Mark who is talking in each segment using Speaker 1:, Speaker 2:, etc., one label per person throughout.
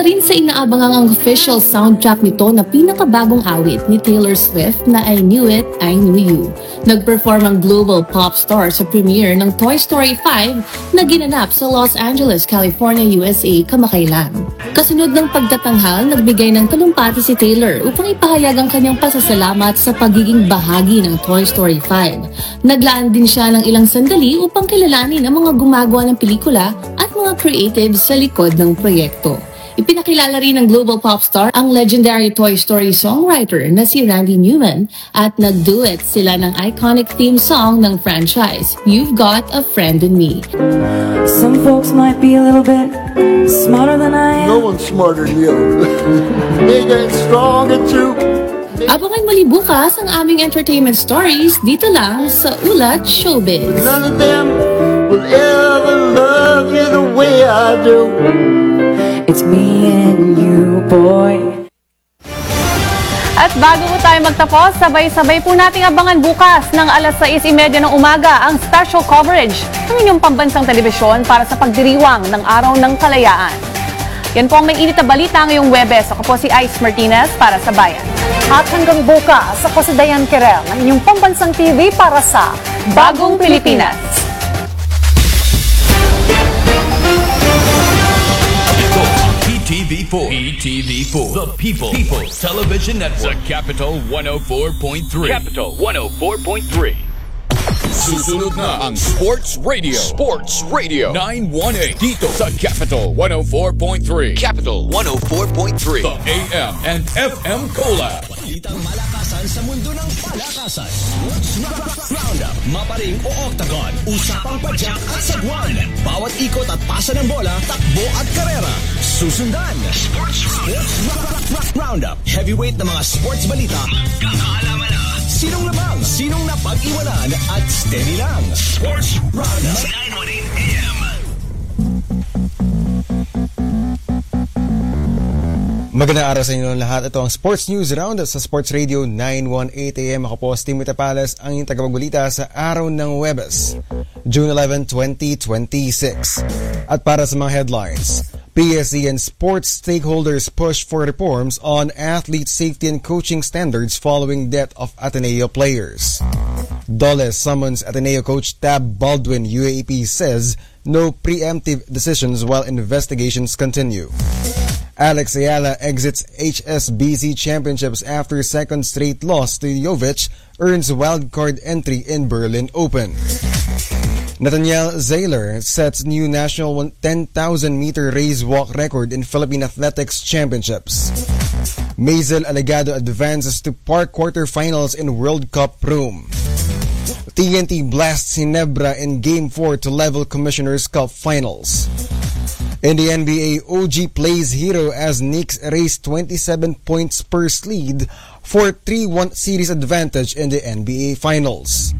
Speaker 1: Isa rin sa inaabangang official soundtrack nito na pinakabagong awit ni Taylor Swift na I Knew It, I Knew You. Nag-perform ang global pop star sa premiere ng Toy Story 5 na ginanap sa Los Angeles, California, USA kamakailan. Kasunod ng pagtatanghal, nagbigay ng talumpati si Taylor upang ipahayag ang kanyang pasasalamat sa pagiging bahagi ng Toy Story 5. Naglaan din siya ng ilang sandali upang kilalanin ang mga gumagawa ng pelikula at mga creatives sa likod ng proyekto. Ipinakilala rin ng global pop star ang legendary Toy Story songwriter na si Randy Newman at nag-duet sila ng iconic theme song ng franchise, You've Got a Friend in Me.
Speaker 2: Some folks might be a little bit smarter than I am.
Speaker 3: No one's smarter than you. Bigger and stronger too.
Speaker 1: Abangan muli bukas ang aming entertainment stories dito lang sa Ulat Showbiz.
Speaker 3: None of them will ever love you the way I do.
Speaker 2: It's me and you, boy.
Speaker 4: At bago po tayo magtapos, sabay-sabay po nating abangan bukas ng alas 6:30 ng umaga ang special coverage ng inyong pambansang telebisyon para sa pagdiriwang ng Araw ng Kalayaan. Yan po ang may init na balita ngayong Webes. Ako po si Ice Martinez para sa Bayan.
Speaker 5: At hanggang bukas, ako si Dayan Quirel ng inyong pambansang TV para sa
Speaker 4: Bagong Pilipinas.
Speaker 6: PTV4. PTV4. The People's Television Network. Sa Capital 104.3. Capital 104.3. Susunod na ang Sports Radio. Sports Radio 918 dito sa Capital 104.3. Capital 104.3. The AM and FM Collab.
Speaker 7: Balitang malakasan sa mundo ng palakasan. Sports Roundup, maparing o octagon, usapang padyak at sagwan. Bawat ikot at pasa ng bola, takbo at karera. Susundan. Sports Roundup. Heavyweight na mga sports balita. Magkakaalaman na. Sinong labang, sinong napag-iwanan at steady lang. Sports Roundup. 918 AM.
Speaker 8: Magandang araw sa inyo lahat. Ito ang Sports News Roundup sa Sports Radio 918 AM. Ako po si Timmy Tapales, ang inyong tagapagbalita sa araw ng Huwebes, June 11, 2026. At para sa mga headlines, PSC and sports stakeholders push for reforms on athlete safety and coaching standards following death of Ateneo players. Dole summons Ateneo coach Tab Baldwin. UAAP says no preemptive decisions while investigations continue. Alex Ayala exits HSBC Championships after second straight loss to Jovic, earns wildcard entry in Berlin Open. Nathaniel Zayler sets new national 10,000-meter race walk record in Philippine Athletics Championships. Maisel Alegado advances to Park quarterfinals in World Cup Rome. TNT blasts Ginebra in Game 4 to level Commissioner's Cup Finals. In the NBA, OG plays hero as Knicks race 27 points per lead for 3-1 series advantage in the NBA Finals.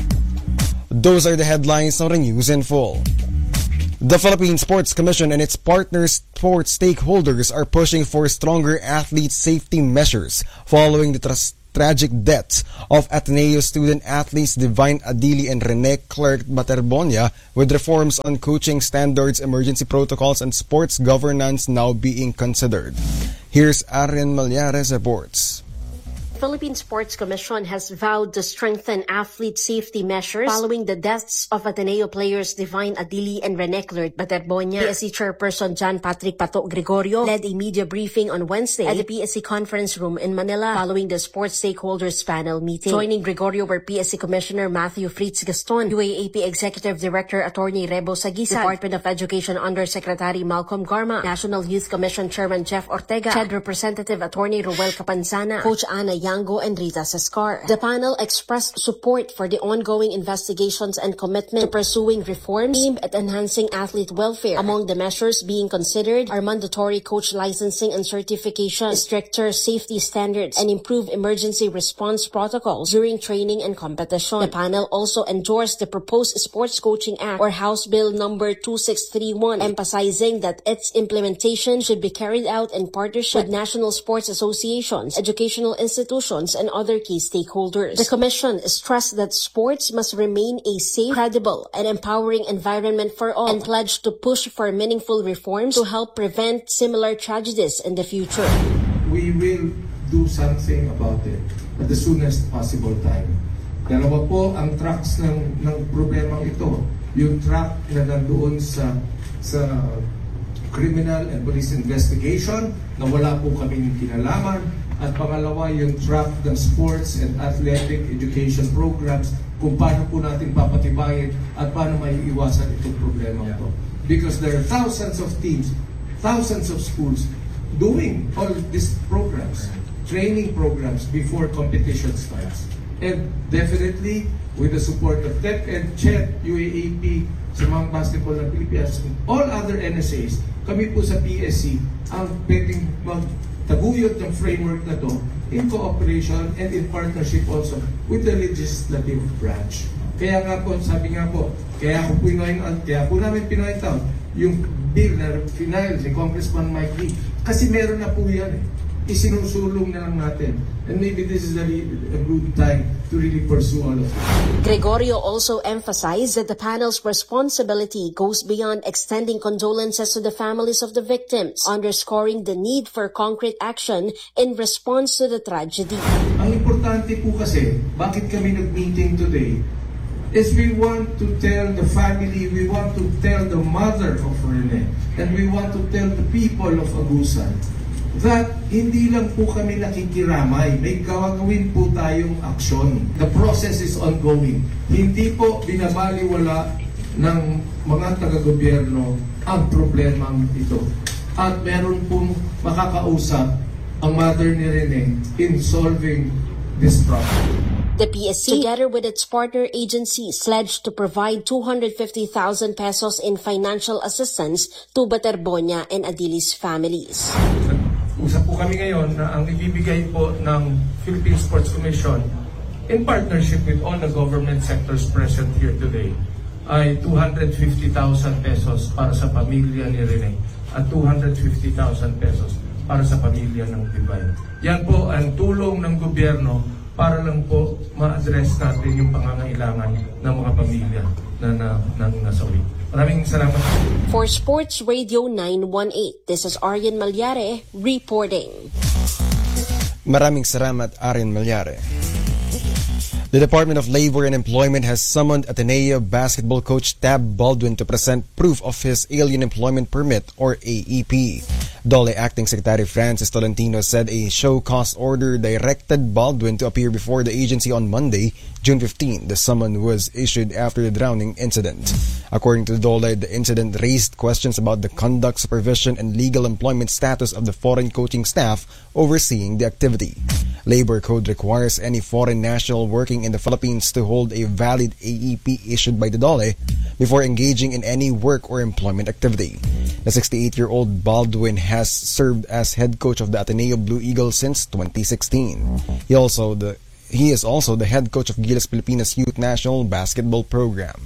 Speaker 8: Those are the headlines on the news in full. The Philippine Sports Commission and its partner sports stakeholders are pushing for stronger athlete safety measures following the tragic deaths of Ateneo student athletes Divine Adili and Rene Clerc Baterbonia, with reforms on coaching standards, emergency protocols, and sports governance now being considered. Here's Aren Malyares reports.
Speaker 9: Philippine Sports Commission has vowed to strengthen athlete safety measures following the deaths of Ateneo players Divine Adili and Rene Clerc Baterbonia. PSC Chairperson John Patrick Pato Gregorio led a media briefing on Wednesday at the PSC conference room in Manila following the sports stakeholders panel meeting. Joining Gregorio were PSC Commissioner Matthew Fritz Gaston, UAAP Executive Director Attorney Rebo Sagisag, Department of Education Undersecretary Malcolm Garma, National Youth Commission Chairman Jeff Ortega, CHED Representative Attorney Ruel Capanzana, Coach Ana Yango, and Rita Sascar. The panel expressed support for the ongoing investigations and commitment to pursuing reforms aimed at enhancing athlete welfare. Among the measures being considered are mandatory coach licensing and certification, stricter safety standards, and improved emergency response protocols during training and competition. The panel also endorsed the proposed Sports Coaching Act, or House Bill number 2631, emphasizing that its implementation should be carried out in partnership with national sports associations, educational institutions, institutions and other key stakeholders. The Commission stressed that sports must remain a safe, credible, and empowering environment for all and pledged to push for meaningful reforms to help prevent similar tragedies in the future.
Speaker 10: We will do something about it at the soonest possible time. Dalawa po ang tracks ng problemang ito. Yung track na nandoon sa criminal and police investigation na wala po kaming kinalaman, at pangalawa yung track ng sports and athletic education programs kung paano po natin papatibayin at paano maiiwasan itong problema ito. Because there are thousands of teams, thousands of schools doing all these programs, training programs before competition starts. And definitely, with the support of DepEd, CHED, UAAP, sa mga basketball ng Pilipinas, all other NSAs, kami po sa PSC ang pwedeng magtaguyod ng framework na to in cooperation and in partnership also with the legislative branch. Kaya nga po, sabi nga po, kaya po namin pinahintaw yung bill na final si Congressman Mike Lee. Kasi meron na po yan eh. Isinusulong na lang natin. And maybe this is a good time to really pursue all of it.
Speaker 9: Gregorio also emphasized that the panel's responsibility goes beyond extending condolences to the families of the victims, underscoring the need for concrete action in response to the tragedy.
Speaker 10: Ang importante po kasi, bakit kami nag-meeting today, is we want to tell the family, we want to tell the mother of Rene, and we want to tell the people of Agusan that hindi lang po kami nakikiramay, may gawin po tayong aksyon. The process is ongoing. Hindi po binabaliwala ng mga taga-gobyerno ang problemang ito. At meron pong makakausap ang mother ni Rene in solving this problem.
Speaker 9: The PSC, together with its partner agencies, pledged to provide 250,000 pesos in financial assistance to Baterbonia and Adili's families.
Speaker 10: Usap po kami ngayon na ang ibibigay po ng Philippine Sports Commission in partnership with all the government sectors present here today ay 250,000 pesos para sa pamilya ni Rene at 250,000 pesos para sa pamilya ng Divine. Yan po ang tulong ng gobyerno para lang po ma-address natin yung pangangailangan ng mga pamilya na nasawi. Maraming salamat.
Speaker 9: For Sports Radio 918, this is Arian Malyare reporting.
Speaker 8: Maraming salamat, Arian Malyare. The Department of Labor and Employment has summoned Ateneo basketball coach Tab Baldwin to present proof of his Alien Employment Permit or AEP. Dole Acting Secretary Francis Tolentino said a show-cause order directed Baldwin to appear before the agency on Monday, June 15. The summons was issued after the drowning incident. According to Dole, the incident raised questions about the conduct, supervision, and legal employment status of the foreign coaching staff overseeing the activity. Labor Code requires any foreign national working in the Philippines to hold a valid AEP issued by the Dole before engaging in any work or employment activity. The 68-year-old Baldwin has served as head coach of the Ateneo Blue Eagles since 2016. He is also the head coach of Gilas Pilipinas Youth National Basketball Program.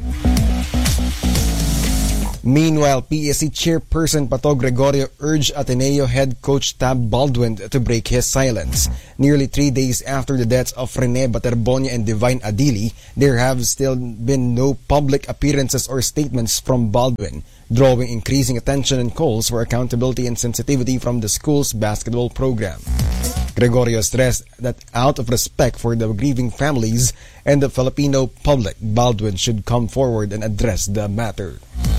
Speaker 8: Meanwhile, PSC Chairperson Pato Gregorio urged Ateneo head coach Tab Baldwin to break his silence. Nearly 3 days after the deaths of Rene Baterbonia and Divine Adili, there have still been no public appearances or statements from Baldwin, drawing increasing attention and calls for accountability and sensitivity from the school's basketball program. Gregorio stressed that out of respect for the grieving families and the Filipino public, Baldwin should come forward and address the matter.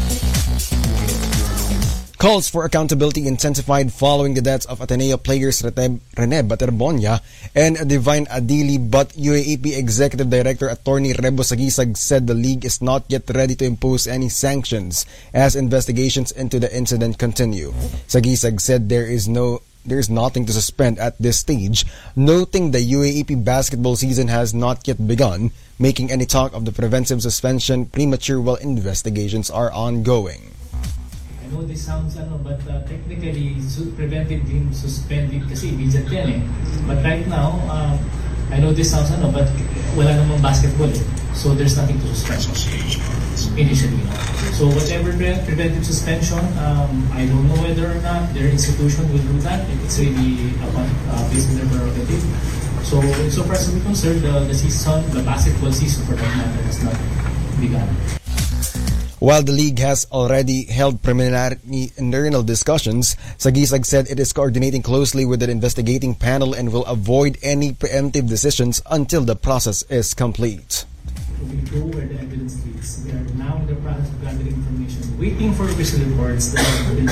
Speaker 8: Calls for accountability intensified following the deaths of Ateneo players Rene Baterbonia and Divine Adili, but UAAP Executive Director Attorney Rebo Sagisag said the league is not yet ready to impose any sanctions as investigations into the incident continue. Sagisag said there is nothing to suspend at this stage, noting the UAAP basketball season has not yet begun, making any talk of the preventive suspension premature while investigations are ongoing.
Speaker 11: I know this sounds but technically preventive din suspended kasi immediate yan eh. But right now, I know this sounds but wala namang basketball eh. So there's nothing to suspend initially. So whatever preventive suspension, I don't know whether or not their institution will do that. It's really based on their prerogative. So far as we're concerned, the basketball season for that matter has not begun.
Speaker 8: While the league has already held preliminary internal discussions, Sagisag said it is coordinating closely with the investigating panel and will avoid any preemptive decisions until the process is complete.
Speaker 11: We go where the evidence leads. We are now in the process of gathering information, waiting for official reports that have been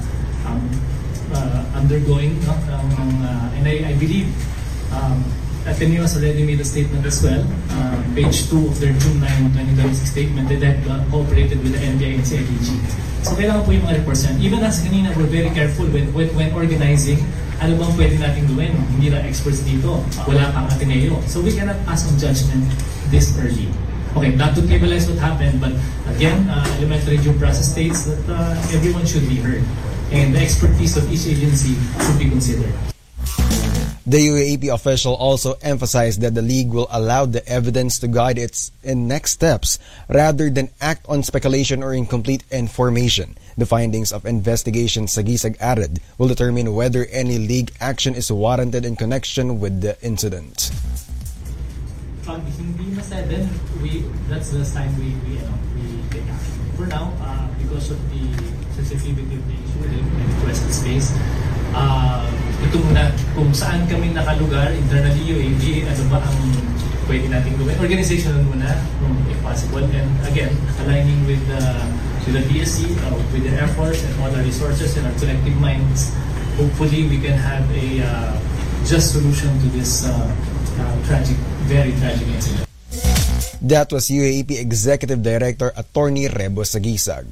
Speaker 11: undergoing. And I believe Ateneo has already made a statement as well. Page 2 of their June 9, 2026 statement, that they have cooperated with the NBI and CIDG. So kailangan po yung mga reports yan. Even as kanina, we're very careful when organizing. Ano bang pwede natin gawin? Hindi na experts dito. Wala pang Ateneo. So we cannot pass on judgment this early. Okay, not to trivialize what happened, but again, elementary due process states that everyone should be heard. And the expertise of each agency should be considered.
Speaker 8: The UAAP official also emphasized that the league will allow the evidence to guide its next steps rather than act on speculation or incomplete information. The findings of investigation, Sagisag added, will determine whether any league action is warranted in connection with the incident.
Speaker 11: Pag hindi na-7, that's the time we take action. For now, because of the sensitivity of the issue, the requested space, ito muna, kung saan kami nakalugar, internally UAAP, ano ba ang pwede natin gawin? Organizational muna, if possible. And again, aligning with the PSC, with their efforts and all our resources and our collective minds, hopefully we can have a just solution to this very tragic incident.
Speaker 8: That was UAAP Executive Director Attorney Rebo Sagisag.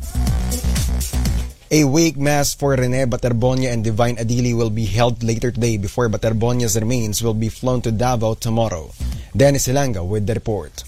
Speaker 8: A wake mass for Rene Baterbonia and Divine Adili will be held later today before Baterbonia's remains will be flown to Davao tomorrow. Dennis Hilanga with the report.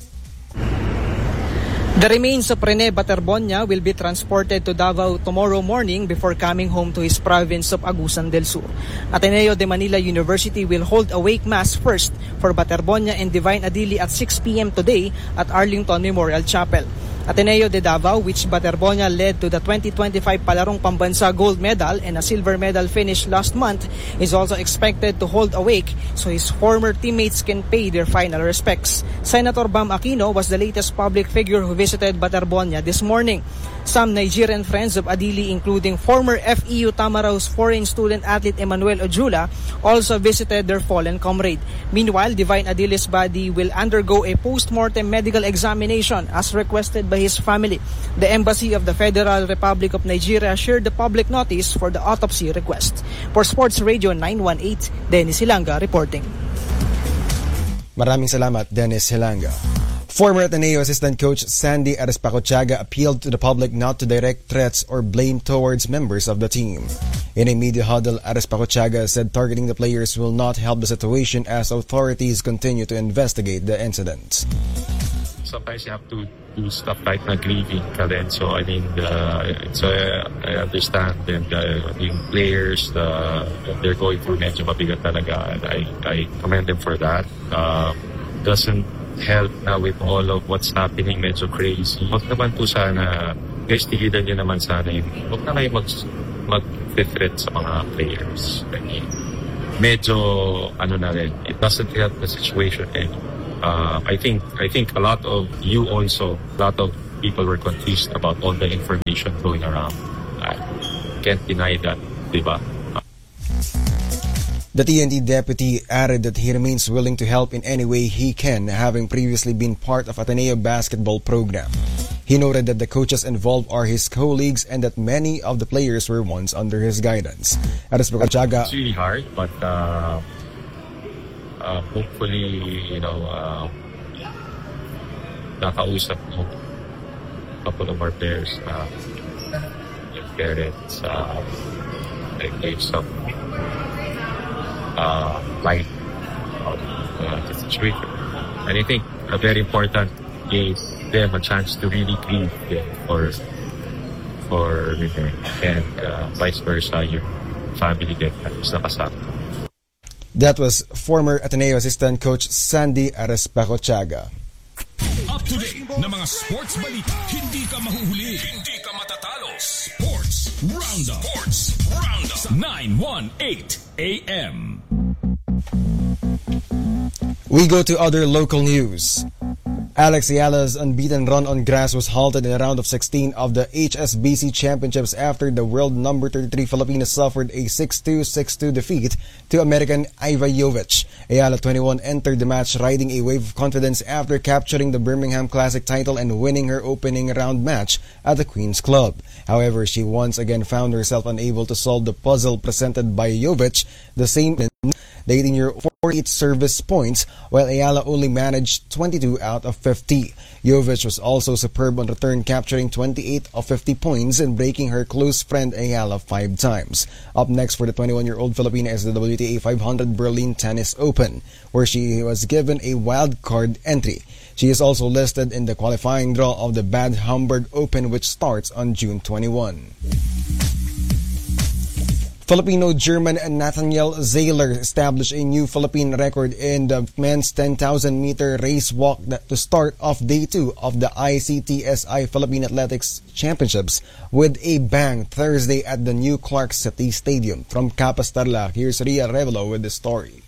Speaker 12: The remains of Rene Baterbonia will be transported to Davao tomorrow morning before coming home to his province of Agusan del Sur. Ateneo de Manila University will hold a wake mass first for Baterbonia and Divine Adili at 6 p.m. today at Arlington Memorial Chapel. Ateneo de Davao, which Baterbonia led to the 2025 Palarong Pambansa gold medal and a silver medal finish last month, is also expected to hold a wake so his former teammates can pay their final respects. Senator Bam Aquino was the latest public figure who visited Baterbonia this morning. Some Nigerian friends of Adili, including former FEU Tamarao's foreign student athlete Emmanuel Ojula, also visited their fallen comrade. Meanwhile, Divine Adili's body will undergo a post-mortem medical examination as requested by his family. The Embassy of the Federal Republic of Nigeria shared the public notice for the autopsy request. For Sports Radio 918, Dennis Hilanga reporting.
Speaker 8: Maraming salamat, Dennis Hilanga. Former Ateneo assistant coach Sandy Arespacochaga appealed to the public not to direct threats or blame towards members of the team. In a media huddle, Arespacochaga said targeting the players will not help the situation as authorities continue to investigate the incident.
Speaker 13: Sometimes you have to do stuff like grieving ka din. So I mean, I understand and the players, they're going through medyo mabigat talaga, and I commend them for that. Doesn't help now with all of what's happening, medyo crazy. Huwag naman po sana, guys, tigilan nyo naman sana yun. Huwag na kayo mag-threat sa mga players. I mean, medyo, na rin, it doesn't help the situation anymore. I think a lot of people were confused about all the information going around. I can't deny that, diba?
Speaker 8: The TNT deputy added that he remains willing to help in any way he can, having previously been part of Ateneo basketball program. He noted that the coaches involved are his colleagues and that many of the players were once under his guidance.
Speaker 13: It's really hard, but hopefully, nakausap mo a couple of our players, yung parents, they gave some light of the situation. And I think very important gave them a chance to really grieve for Rene, and vice versa, your family din is nakasama.
Speaker 8: That was former Ateneo assistant coach Sandy Arespacochaga.
Speaker 7: Up to date na mga sports balita, hindi ka mahuhuli, hindi ka matatalo. Sports Roundup. 918 AM.
Speaker 8: We go to other local news. Alex Ayala's unbeaten run on grass was halted in the round of 16 of the HSBC Championships after the world number 33 Filipinas suffered a 6-2, 6-2 defeat to American Iva Jovic. Ayala, 21, entered the match riding a wave of confidence after capturing the Birmingham Classic title and winning her opening round match at the Queen's Club. However, she once again found herself unable to solve the puzzle presented by Jovic, the same the 18-year 48 service points, while Ayala only managed 22 out of 50. Jovic was also superb on return, capturing 28 of 50 points and breaking her close friend Ayala 5 times. Up next for the 21-year-old Filipina is the WTA 500 Berlin Tennis Open, where she was given a wild card entry. She is also listed in the qualifying draw of the Bad Homburg Open, which starts on June 21. Filipino-German Nathaniel Zahler established a new Philippine record in the men's 10,000-meter race walk to start off Day 2 of the ICTSI Philippine Athletics Championships with a bang Thursday at the new Clark City Stadium. From Capas Tarlac, here's Ria Revelo with the story.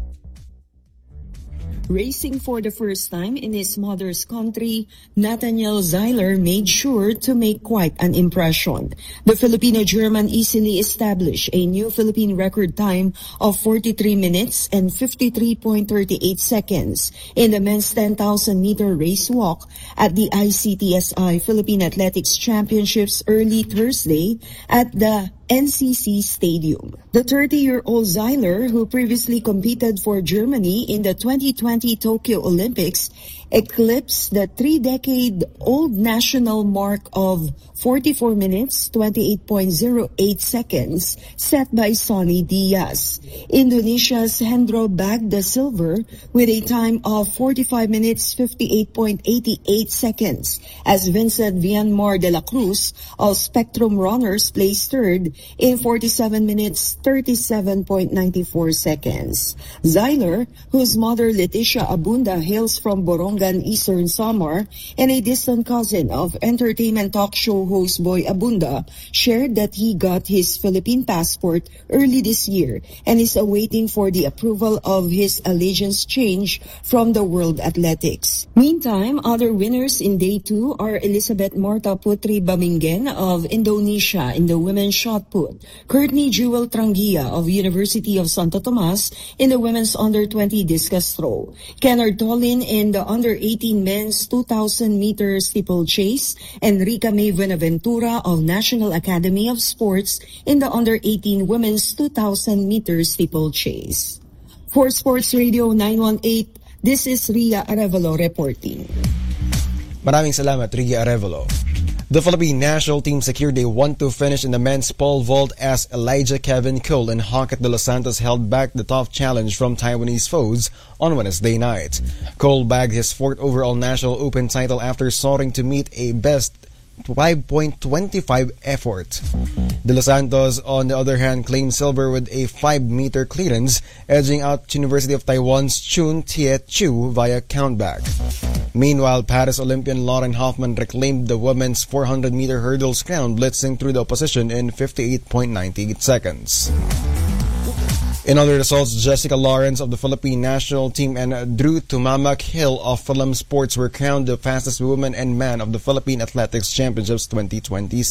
Speaker 14: Racing for the first time in his mother's country, Nathaniel Zahler made sure to make quite an impression. The Filipino-German easily established a new Philippine record time of 43 minutes and 53.38 seconds in the men's 10,000-meter race walk at the ICTSI Philippine Athletics Championships early Thursday at the NCC Stadium. The 30-year-old Zahler, who previously competed for Germany in the 2020 Tokyo Olympics, eclipsed the 3-decade-old national mark of 44 minutes, 28.08 seconds set by Sonny Diaz. Indonesia's Hendro bagged the silver with a time of 45 minutes, 58.88 seconds, as Vincent Vianmar de la Cruz of Spectrum Runners placed third in 47 minutes, 37.94 seconds. Zahler, whose mother Leticia Abunda hails from Borongan, Eastern Samar, and a distant cousin of entertainment talk show host Boy Abunda, shared that he got his Philippine passport early this year and is awaiting for the approval of his allegiance change from the World Athletics. Meantime, other winners in Day 2 are Elizabeth Marta Putri Bamingen of Indonesia in the women's shot put, Courtney Jewel Trangia of University of Santo Tomas in the women's under-20 discus throw, Kennard Tolin in the under-18 men's 2,000 meter steeplechase, and Rica May Buenaventura of National Academy of Sports in the under-18 women's 2,000 meter steeplechase. For Sports Radio 918, this is Ria Arevalo reporting.
Speaker 8: Maraming salamat, Ria Arevalo. The Philippine national team secured a 1-2 finish in the men's pole vault as Elijah Kevin Cole and Hackett de los Santos held back the tough challenge from Taiwanese foes on Wednesday night. Cole bagged his 4th overall National Open title after soaring to meet a best 5.25 effort. De Los Santos, on the other hand, claimed silver with a 5-meter clearance, edging out University of Taiwan's Chun Tiet Chu via countback. Meanwhile, Paris Olympian Lauren Hoffman reclaimed the women's 400-meter hurdles crown, blitzing through the opposition in 58.98 seconds. In other results, Jessica Lawrence of the Philippine national team and Drew Tumamak Hill of Film Sports were crowned the fastest woman and man of the Philippine Athletics Championships 2020.